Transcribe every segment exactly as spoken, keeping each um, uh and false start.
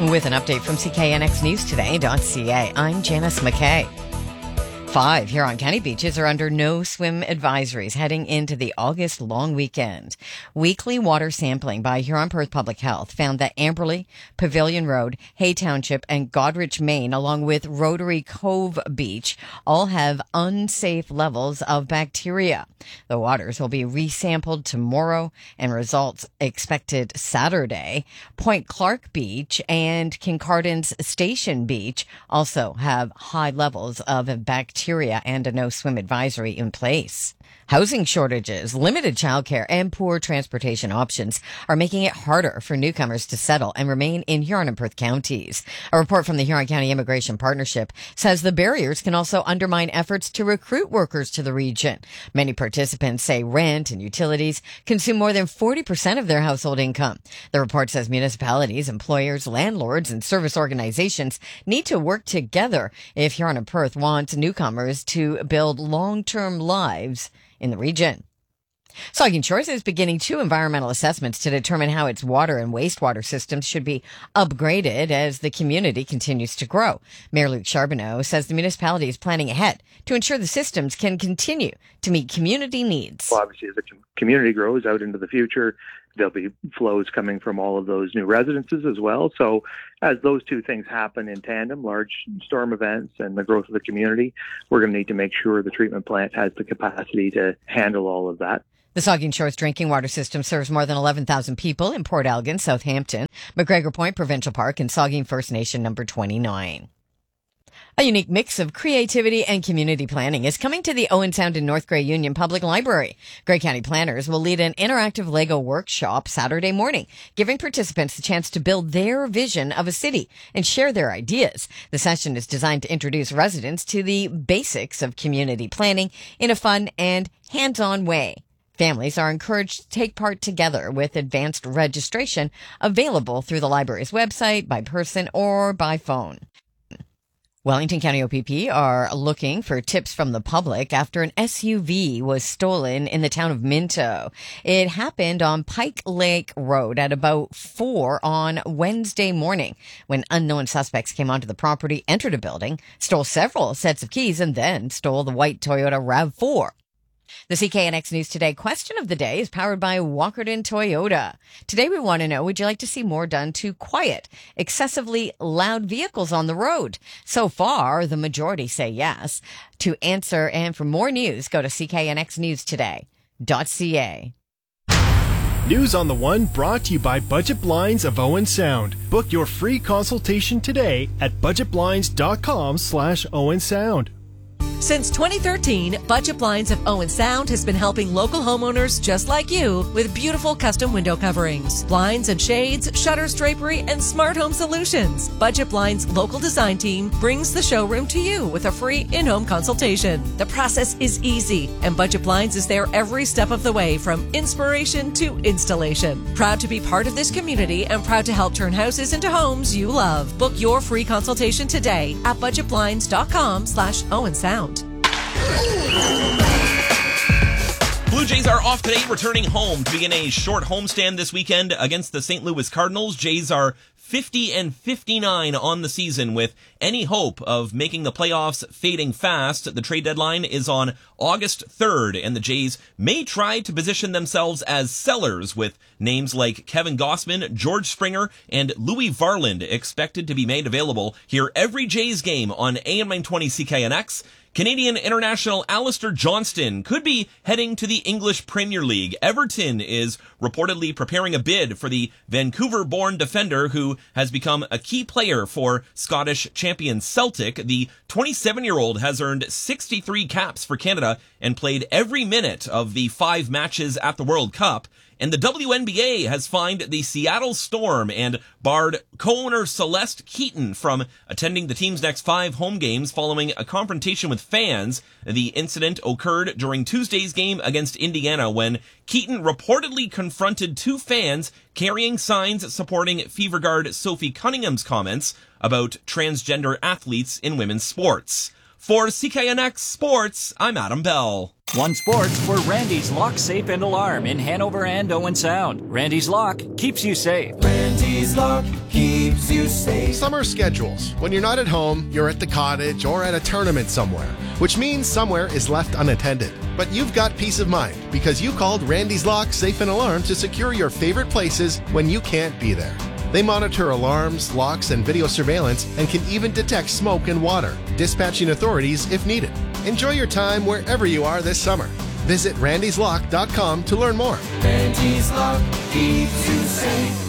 With an update from C K N X News Today dot C A, I'm Janice McKay. Five Huron County beaches are under no swim advisories heading into the August long weekend. Weekly water sampling by Huron-Perth Public Health found that Amberley, Pavilion Road, Hay Township, and Goderich, Maine, along with Rotary Cove Beach, all have unsafe levels of bacteria. The waters will be resampled tomorrow and results expected Saturday. Point Clark Beach and Kincardin's Station Beach also have high levels of bacteria. Bacteria and a no swim advisory in place. Housing shortages, limited childcare, and poor transportation options are making it harder for newcomers to settle and remain in Huron and Perth counties. A report from the Huron County Immigration Partnership says the barriers can also undermine efforts to recruit workers to the region. Many participants say rent and utilities consume more than forty percent of their household income. The report says municipalities, employers, landlords, and service organizations need to work together if Huron and Perth want newcomers to build long-term lives in the region. Saugeen Shores is beginning two environmental assessments to determine how its water and wastewater systems should be upgraded as the community continues to grow. Mayor Luc Charbonneau says the municipality is planning ahead to ensure the systems can continue to meet community needs. Well, obviously, as the community grows out into the future, there'll be flows coming from all of those new residences as well. So as those two things happen in tandem, large storm events and the growth of the community, we're going to need to make sure the treatment plant has the capacity to handle all of that. The Saugeen Shores drinking water system serves more than eleven thousand people in Port Elgin, Southampton, McGregor Point Provincial Park, and Saugeen First Nation number twenty-nine. A unique mix of creativity and community planning is coming to the Owen Sound and North Grey Union Public Library. Grey County planners will lead an interactive Lego workshop Saturday morning, giving participants the chance to build their vision of a city and share their ideas. The session is designed to introduce residents to the basics of community planning in a fun and hands-on way. Families are encouraged to take part together with advanced registration available through the library's website, by person, or by phone. Wellington County O P P are looking for tips from the public after an S U V was stolen in the town of Minto. It happened on Pike Lake Road at about four on Wednesday morning when unknown suspects came onto the property, entered a building, stole several sets of keys, and then stole the white Toyota RAV four. The C K N X News Today question of the day is powered by Walkerton Toyota. Today we want to know, would you like to see more done to quiet excessively loud vehicles on the road? So far, the majority say yes. To answer and for more news, go to C K N X News Today dot C A. News on the One brought to you by Budget Blinds of Owen Sound. Book your free consultation today at budget blinds dot com slash Owen Sound. Since twenty thirteen, Budget Blinds of Owen Sound has been helping local homeowners just like you with beautiful custom window coverings, blinds and shades, shutters, drapery, and smart home solutions. Budget Blinds' local design team brings the showroom to you with a free in-home consultation. The process is easy, and Budget Blinds is there every step of the way from inspiration to installation. Proud to be part of this community and proud to help turn houses into homes you love. Book your free consultation today at budget blinds dot com slash Owen Sound. Blue Jays are off today, returning home to begin a short homestand this weekend against the Saint Louis Cardinals. Jays are fifty and fifty-nine on the season, with any hope of making the playoffs fading fast. The trade deadline is on August third, and the Jays may try to position themselves as sellers, with names like Kevin Gossman, George Springer, and Louis Varland expected to be made available. Hear every Jays game on A M nine twenty C K N X. Canadian international Alistair Johnston could be heading to the English Premier League. Everton is reportedly preparing a bid for the Vancouver-born defender who has become a key player for Scottish champion Celtic. The twenty-seven-year-old has earned sixty-three caps for Canada and played every minute of the five matches at the World Cup. And the W N B A has fined the Seattle Storm and barred co-owner Celeste Keaton from attending the team's next five home games following a confrontation with fans. The incident occurred during Tuesday's game against Indiana when Keaton reportedly confronted two fans carrying signs supporting Fever guard Sophie Cunningham's comments about transgender athletes in women's sports. For C K N X Sports, I'm Adam Bell. One Sports for Randy's Lock, Safe, and Alarm in Hanover and Owen Sound. Randy's Lock keeps you safe. Randy's Lock keeps you safe. Summer schedules. When you're not at home, you're at the cottage or at a tournament somewhere, which means somewhere is left unattended. But you've got peace of mind because you called Randy's Lock, Safe, and Alarm to secure your favorite places when you can't be there. They monitor alarms, locks, and video surveillance and can even detect smoke and water, dispatching authorities if needed. Enjoy your time wherever you are this summer. Visit randys lock dot com to learn more. Randy's Lock keeps you safe.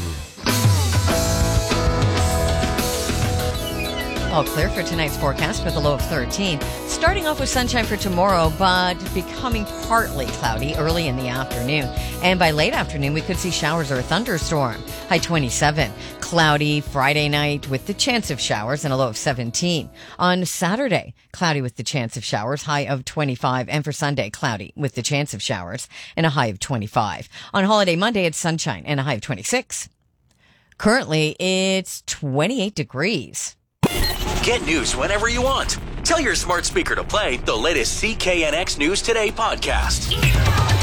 All clear for tonight's forecast with a low of thirteen. Starting off with sunshine for tomorrow, but becoming partly cloudy early in the afternoon. And by late afternoon, we could see showers or a thunderstorm. High twenty-seven. Cloudy Friday night with the chance of showers and a low of seventeen. On Saturday, cloudy with the chance of showers, high of twenty-five. And for Sunday, cloudy with the chance of showers and a high of twenty-five. On holiday Monday, it's sunshine and a high of twenty-six. Currently, it's twenty-eight degrees. Get news whenever you want. Tell your smart speaker to play the latest C K N X News Today podcast. Today's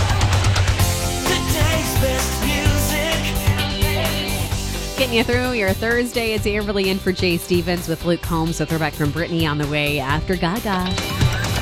best music. Getting you through your Thursday. It's Amberly in for Jay Stevens with Luke Combs. A throwback from Britney on the way after Gaga.